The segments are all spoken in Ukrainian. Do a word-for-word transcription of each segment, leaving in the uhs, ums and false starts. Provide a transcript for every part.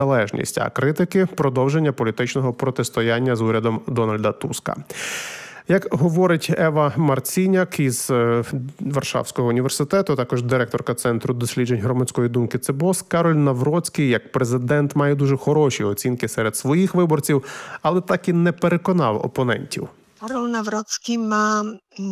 незалежність, а критики – продовження політичного протистояння з урядом Дональда Туска. Як говорить Ева Марціняк із Варшавського університету, також директорка Центру досліджень громадської думки ЦЕБОС, Кароль Навроцький як президент має дуже хороші оцінки серед своїх виборців, але так і не переконав опонентів. Karol Nawrocki ma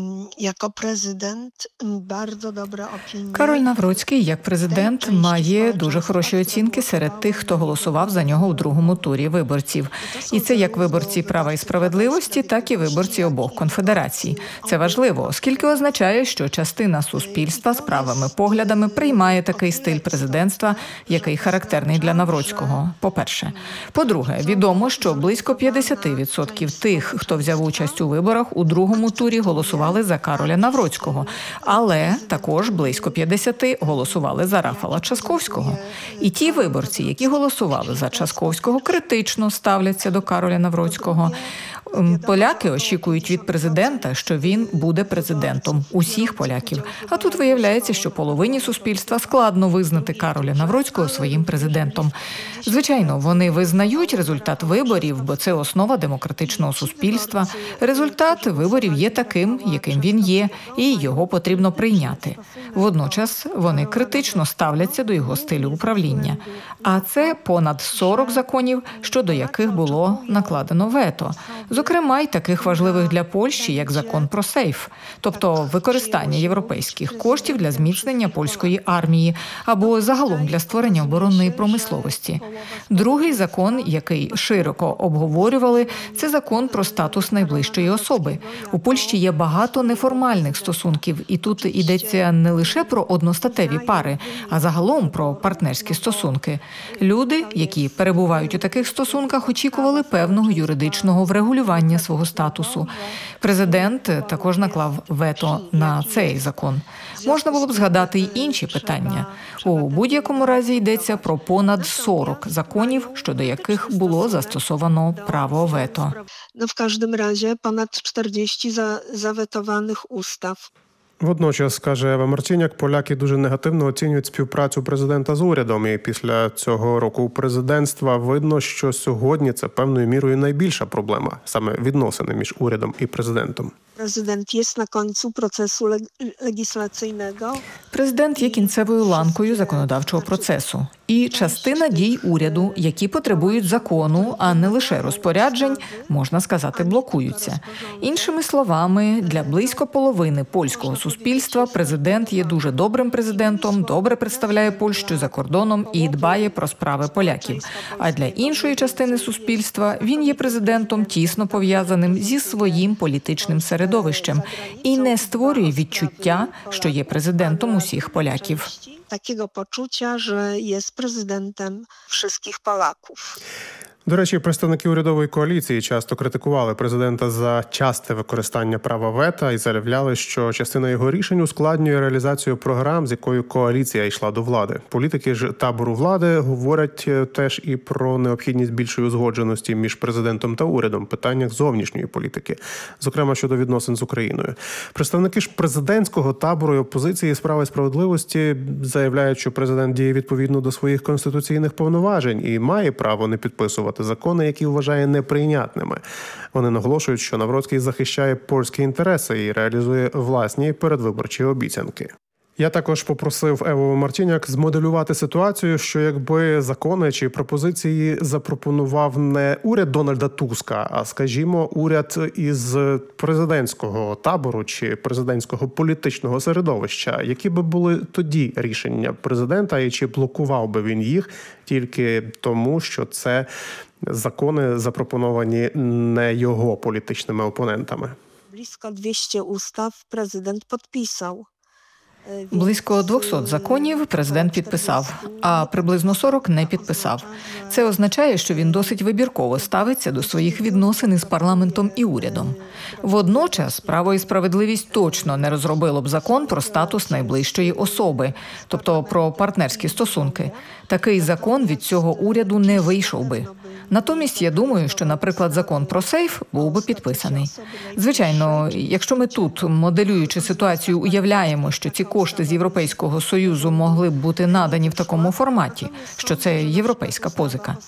jako prezydent bardzo dobre opinie. Кароль Навроцький як президент має дуже хороші оцінки серед тих, хто голосував за нього у другому турі виборців. І це як виборці «Права і справедливості», так і виборці обох конфедерацій. Це важливо, оскільки означає, що частина суспільства з правими поглядами приймає такий стиль президентства, який характерний для Навроцького, по-перше. По-друге, відомо, що близько п'ятдесят відсотків тих, хто взяв участь у виборах, у другому турі голосували за Кароля Навроцького, але також близько п'ятдесят голосували за Рафала Часковського. І ті виборці, які голосували за Часковського, критично ставляться до Кароля Навроцького. Поляки очікують від президента, що він буде президентом усіх поляків. А тут виявляється, що половині суспільства складно визнати Кароля Навроцького своїм президентом. Звичайно, вони визнають результат виборів, бо це основа демократичного суспільства. Результат виборів є таким, яким він є, і його потрібно прийняти. Водночас вони критично ставляться до його стилю управління. А це понад сорок законів, щодо яких було накладено вето. Зокрема, й таких важливих для Польщі, як закон про сейф, тобто використання європейських коштів для зміцнення польської армії або загалом для створення оборонної промисловості. Другий закон, який широко обговорювали, це закон про статус найближчої особи. У Польщі є багато неформальних стосунків, і тут йдеться не лише про одностатеві пари, а загалом про партнерські стосунки. Люди, які перебувають у таких стосунках, очікували певного юридичного врегулювання свого статусу. Президент також наклав вето на цей закон. Можна було б згадати й інші питання. У будь-якому разі йдеться про понад сорок законів, щодо яких було застосовано право вето. No w każdym razie ponad czterdzieści za, zawetowanych ustaw. Водночас, каже Ева Марціняк, поляки дуже негативно оцінюють співпрацю президента з урядом. І після цього року президентства видно, що сьогодні це певною мірою найбільша проблема, саме відносини між урядом і президентом. Президент є на кінці процесу легіслаційного. Президент є кінцевою ланкою законодавчого процесу. І частина дій уряду, які потребують закону, а не лише розпоряджень, можна сказати, блокуються. Іншими словами, для близько половини польського суспільства президент є дуже добрим президентом, добре представляє Польщу за кордоном і дбає про справи поляків. А для іншої частини суспільства він є президентом, тісно пов'язаним зі своїм політичним середовищем і не створює відчуття, що є президентом усіх поляків. Takiego poczucia, że jest prezydentem wszystkich Polaków. До речі, представники урядової коаліції часто критикували президента за часте використання права вето і заявляли, що частина його рішень ускладнює реалізацію програм, з якою коаліція йшла до влади. Політики ж табору влади говорять теж і про необхідність більшої узгодженості між президентом та урядом в питаннях зовнішньої політики, зокрема щодо відносин з Україною. Представники ж президентського табору і опозиції «Справа і справедливості» заявляють, що президент діє відповідно до своїх конституційних повноважень і має право не підписувати закони, які вважає неприйнятними. Вони наголошують, що Навроцький захищає польські інтереси і реалізує власні передвиборчі обіцянки. Я також попросив Еву Марціняк змоделювати ситуацію, що якби закони чи пропозиції запропонував не уряд Дональда Туска, а, скажімо, уряд із президентського табору чи президентського політичного середовища, які би були тоді рішення президента і чи блокував би він їх тільки тому, що це закони запропоновані не його політичними опонентами. Близько двісті устав президент підписав. Близько двохсот законів президент підписав, а приблизно сорок не підписав. Це означає, що він досить вибірково ставиться до своїх відносин із парламентом і урядом. Водночас, «Право і справедливість» точно не розробило б закон про статус найближчої особи, тобто про партнерські стосунки. Такий закон від цього уряду не вийшов би. Натомість я думаю, що, наприклад, закон про сейф був би підписаний. Звичайно, якщо ми тут, моделюючи ситуацію, уявляємо, що ці кошти з Європейського Союзу могли б бути надані в такому форматі, що це європейська позика.